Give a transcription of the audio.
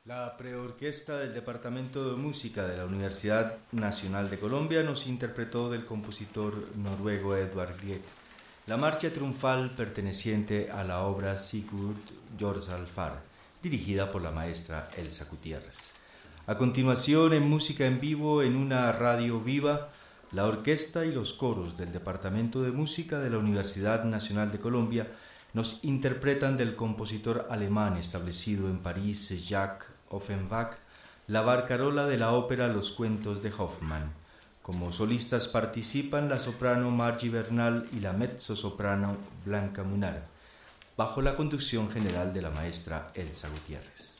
La preorquesta del Departamento de Música de la Universidad Nacional de Colombia nos interpretó del compositor noruego Edvard Grieg la marcha triunfal perteneciente a la obra Sigurd Jorsalfar, dirigida por la maestra Elsa Gutiérrez. A continuación, en música en vivo en una radio viva, la orquesta y los coros del Departamento de Música de la Universidad Nacional de Colombia nos interpretan del compositor alemán establecido en París, Jacques Offenbach, la barcarola de la ópera Los cuentos de Hoffmann. Como solistas participan la soprano Margie Bernal y la mezzosoprano Blanca Munar, bajo la conducción general de la maestra Elsa Gutiérrez.